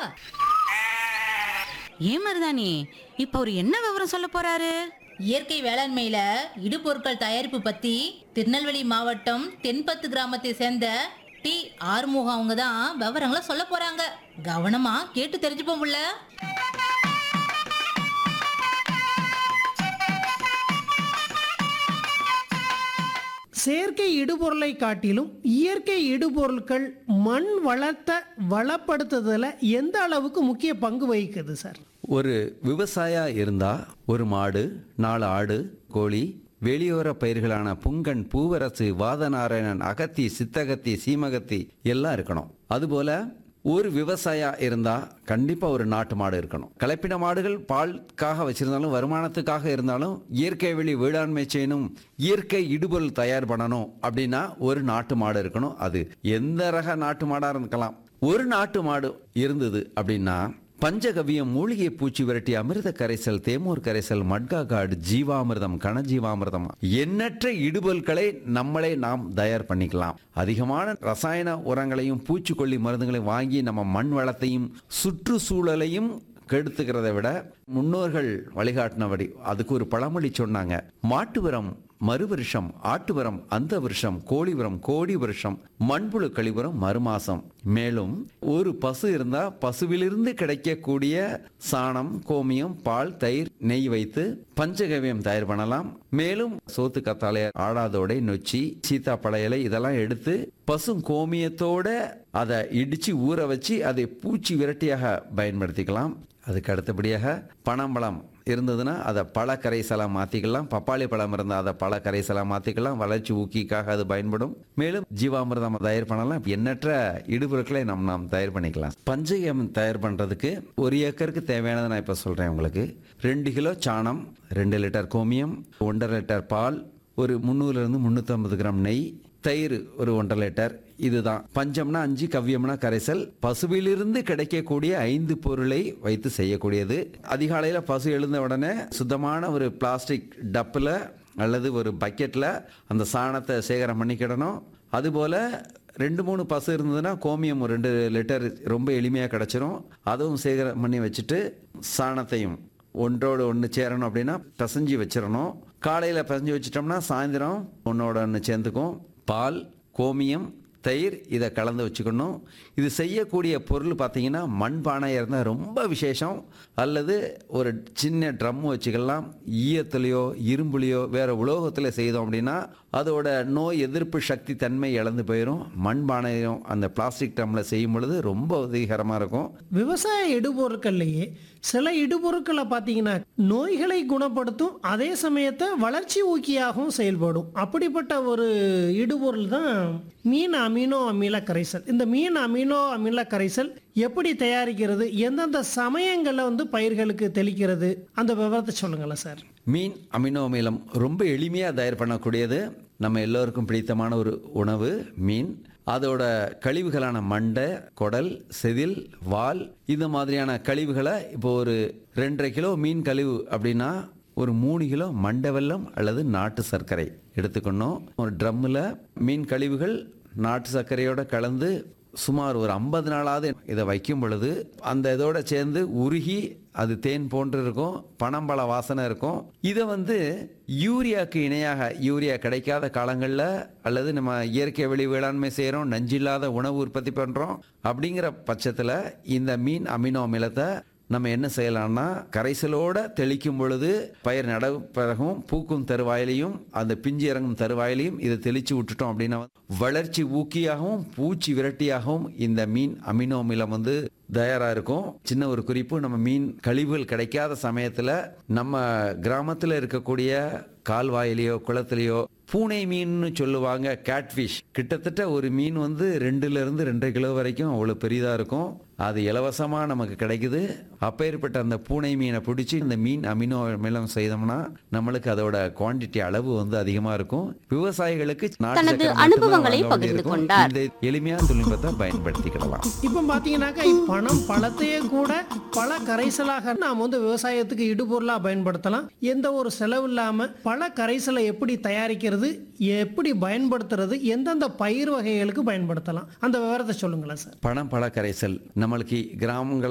ஏன் மருதாணி, இப்ப அவரு என்ன விவரம் சொல்ல போறாரு? இயற்கை வேளாண்மையில இடுபொருட்கள் தயாரிப்பு பத்தி திருநெல்வேலி மாவட்டம் தென்பத்து கிராமத்தை சேர்ந்த டி ஆறுமுகம் அவங்க தான் விவரங்களை சொல்ல போறாங்க. கவனமா கேட்டு தெரிஞ்சுப்போம் புள்ள. செயற்கை இடுபொருளை காட்டிலும் இயற்கை இடுபொருட்கள் மண் வளத்தை வளப்படுத்துதல எந்த அளவுக்கு முக்கிய பங்கு வகிக்குது சார்? ஒரு விவசாயா இருந்தா ஒரு மாடு, 4 ஆடு, கோழி, வெளியோர பயிர்களான புங்கன், பூவரசு, வாதநாராயணன், அகத்தி, சித்தகத்தி, சீமகத்தி எல்லாம் இருக்கணும். அதுபோல ஒரு விவசாயா இருந்தா கண்டிப்பா ஒரு நாட்டு மாடு இருக்கணும். கலப்பின மாடுகள் பாலுக்காக வச்சிருந்தாலும் வருமானத்துக்காக இருந்தாலும் இயற்கை வழி வேளாண்மை செய்யணும், இயற்கை இடுபொருள் தயார் பண்ணணும் அப்படின்னா ஒரு நாட்டு மாடு இருக்கணும். அது எந்த ரக நாட்டு மாடா இருக்கலாம். ஒரு நாட்டு மாடு இருந்தது அப்படின்னா பஞ்சகவியம், மூலிகை பூச்சி விரட்டி, அமிர்த கரைசல், தேமூர் கரைசல், மட்கா காடு, ஜீவாமிர்தம், கனஜீவாமிர்தம், எண்ணற்ற இடுபொருட்களை நாம் தயார் பண்ணிக்கலாம். அதிகமான ரசாயன உரங்களையும் பூச்சிக்கொல்லி மருந்துகளையும் வாங்கி நம்ம மண் வளத்தையும் சுற்றுச்சூழலையும் கெடுத்துக்கிறத விட முன்னோர்கள் வழிகாட்டினபடி அதுக்கு ஒரு பழமொழி சொன்னாங்க. மாட்டு உரம் மறு வருஷம், ஆட்டு உரம் அந்த வருஷம், கோழி உரம் கோடி வருஷம், மண்புழு கழிவுரம் மறுமாசம். மேலும் ஒரு பசு இருந்தா பசுவிலிருந்து கிடைக்கக்கூடிய சாணம், கோமியம், பால், தயிர், நெய் வைத்து பஞ்சகவியம் தயார் பண்ணலாம். மேலும் சோத்து கத்தாழை, ஆடாதோடை, நொச்சி, சீத்தாப்பழ இலை இதெல்லாம் எடுத்து பசு கோமியத்தோட அதை இடிச்சு ஊற வச்சு அதை பூச்சி விரட்டியாக பயன்படுத்திக்கலாம். அதுக்கு அடுத்தபடியாக பனம்பழம் இருந்ததுன்னா அதை பழ கரைசலாக மாற்றிக்கலாம். பப்பாளி பழம் இருந்தால் அதை பழ கரைசலாக மாற்றிக்கலாம். வளர்ச்சி ஊக்கிக்காக அது பயன்படும். மேலும் ஜீவாமிர்தம் தயார் பண்ணலாம். எண்ணற்ற இடுபொருட்களை நாம் தயார் பண்ணிக்கலாம். பஞ்சகம் தயார் பண்ணுறதுக்கு 1 ஏக்கருக்கு தேவையானதை நான் இப்போ சொல்கிறேன் உங்களுக்கு. 2 கிலோ சாணம், 2 லிட்டர் கோமியம், 1.5 லிட்டர் பால், ஒரு 300லிருந்து 350 கிராம் நெய், தயிர் ஒரு 1.5 லிட்டர். இதுதான் பஞ்சம்னா 5, கவ்யம்னா கரைசல். பசுவிலிருந்து கிடைக்கக்கூடிய 5 பொருளை வைத்து செய்யக்கூடியது. அதிகாலையில் பசு எழுந்த உடனே சுத்தமான ஒரு பிளாஸ்டிக் டப்பில் அல்லது ஒரு பக்கெட்டில் அந்த சாணத்தை சேகரம் பண்ணிக்கிடணும். அதுபோல் 2-3 பசு இருந்ததுன்னா கோமியம் ஒரு 2 லிட்டர் ரொம்ப எளிமையாக கிடச்சிரும். அதுவும் சேகரம் பண்ணி வச்சுட்டு சாணத்தையும் ஒன்றோடு ஒன்று சேரணும் அப்படின்னா பிசைஞ்சு வச்சிடணும். காலையில் பிசைஞ்சு வச்சிட்டோம்னா சாயந்தரம் ஒன்றோட ஒன்று சேர்ந்துக்கும். பால், கோமியம், தயிர் இதை கலந்து வச்சுக்கணும். இது செய்யக்கூடிய பொருள் பார்த்தீங்கன்னா மண்பானையாக இருந்தால் ரொம்ப விசேஷம். அல்லது ஒரு சின்ன ட்ரம் வச்சுக்கலாம். ஈயத்துலேயோ இரும்புலையோ வேறு உலோகத்தில் செய்தோம் அப்படின்னா அதோட நோய் எதிர்ப்பு சக்தி தன்மை இழந்து போயிடும். மண்பானையும் அந்த பிளாஸ்டிக் ட்ரம்மில் செய்யும் பொழுது ரொம்ப உதவிகரமாக இருக்கும். விவசாய இடுபொருட்கள்லேயே சில இடுபொருட்களை பார்த்தீங்கன்னா நோய்களை குணப்படுத்தும், அதே சமயத்தை வளர்ச்சி ஊக்கியாகவும் செயல்படும். அப்படிப்பட்ட ஒரு இடுபொருள் தான் மீன் அமினோ அமில கரைசல். இந்த மீன் அமினோ அமில கரைசல் எப்படி தயாரிக்கிறது, எந்தெந்த சமயங்களில் பயிர்களுக்கு தெளிக்கிறது, அந்த விவரத்தை சொல்லுங்களேன் சார். மீன் அமினோ அமிலம் ரொம்ப எளிமையாக தயார் பண்ணக்கூடியது. நம்ம எல்லோருக்கும் பிடித்தமான ஒரு உணவு மீன். அதோட கழிவுகளான மண்டை, குடல், செதில், வால் இந்த மாதிரியான கழிவுகளை இப்போ ஒரு 2.5 கிலோ மீன் கழிவு அப்படின்னா ஒரு 3 கிலோ மண்டை வெல்லம் அல்லது நாட்டு சர்க்கரை எடுத்துக்கணும். ஒரு ட்ரம்மில் மீன் கழிவுகள் நாட்டு சர்க்கரையோட கலந்து சுமார் ஒரு 50 நாளாவது இதை வைக்கும் பொழுது அந்த இதோட சேர்ந்து உருகி அது தேன் போன்று இருக்கும். பனம்பழ வாசனை இருக்கும். இதை யூரியாவுக்கு இணையாக, யூரியா கிடைக்காத காலங்களில் அல்லது நம்ம இயற்கை வழி வேளாண்மை செய்கிறோம், நஞ்சில்லாத உணவு உற்பத்தி பண்ணுறோம் அப்படிங்கிற பட்சத்தில் இந்த மீன் அமினோ அமிலத்தை நம்ம என்ன செய்யலாம்னா கரைசலோட தெளிக்கும் பொழுது பயிர் நட பிறகும் பூக்கும் தருவாயிலையும் அந்த பிஞ்சு இறங்கும் தருவாயிலையும் இதை தெளித்து விட்டுட்டோம் அப்படின்னா வளர்ச்சி ஊக்கியாகவும் பூச்சி விரட்டியாகவும் இந்த மீன் அமினோ அமிலம் தயாராக இருக்கும். சின்ன ஒரு குறிப்பு, நம்ம மீன் கழிவுகள் கிடைக்காத சமயத்தில் நம்ம கிராமத்தில் இருக்கக்கூடிய கால்வாயிலையோ குளத்திலையோ பூனை மீன் சொல்லுவாங்க, கேட்ஃபிஷ். கிட்டத்தட்ட ஒரு மீன் 2லிருந்து 2.5 கிலோ வரைக்கும் அவ்வளோ பெரிதாக இருக்கும். அது இலவசமாக நமக்கு கிடைக்குது. அப்பேற்பட்ட அந்த பூனை மீனை பிடிச்சி இந்த மீன் அமினோ அமிலம் செய்தோம்னா நம்மளுக்கு அதோட குவான்டிட்டி அளவு அதிகமாக இருக்கும். விவசாயிகளுக்கு தனது அனுபவங்களை பகிர்ந்து கொண்டார். இந்த எளிமையான தொழில்நுட்பத்தை பயன்படுத்திக்கிடலாம். இப்போ பார்த்தீங்கன்னாக்கா பணம் பழத்தையே கூட பல கரைசலாக நாம் விவசாயத்துக்கு இடுபொருளாக பயன்படுத்தலாம். எந்த ஒரு செலவு இல்லாமல் பல கரைசலை எப்படி தயாரிக்கிறது, எப்படி பயன்படுத்துறது, எந்தெந்த பயிர் வகைகளுக்கு பயன்படுத்தலாம், அந்த விவரத்தை சொல்லுங்களேன் சார். பணம் பழ கரைசல் நம்மளுக்கு கிராமங்கள்